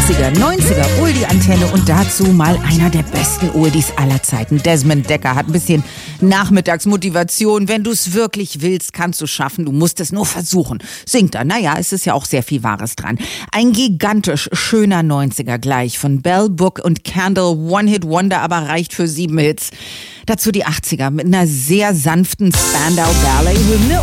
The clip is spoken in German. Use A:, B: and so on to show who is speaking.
A: 80er, 90er Oldie-Antenne und dazu mal einer der besten Oldies aller Zeiten. Desmond Dekker hat ein bisschen Nachmittagsmotivation. Wenn du es wirklich willst, kannst du schaffen. Du musst es nur versuchen. Singt er. Naja, es ist ja auch sehr viel Wahres dran. Ein gigantisch schöner 90er gleich von Bell, Book und Candle. One-Hit-Wonder, aber reicht für 7 Hits. Dazu die 80er mit einer sehr sanften Spandau Ballet-Hymne